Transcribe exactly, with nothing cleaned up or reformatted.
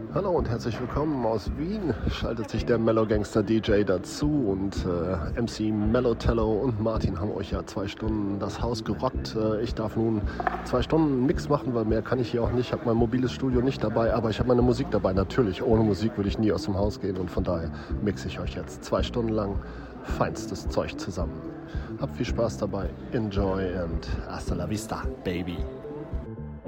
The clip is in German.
Hallo und herzlich willkommen aus Wien. Schaltet sich der Mellow Gangster D J dazu und äh, M C Mellotello und Martin haben euch ja zwei Stunden das Haus gerockt. Äh, ich darf nun zwei Stunden nichts machen, weil mehr kann ich hier auch nicht. Ich habe mein mobiles Studio nicht dabei, aber ich habe meine Musik dabei. Natürlich, ohne Musik würde ich nie aus dem Haus gehen und von daher mixe ich euch jetzt zwei Stunden lang feinstes Zeug zusammen. Habt viel Spaß dabei, enjoy and hasta la vista, baby.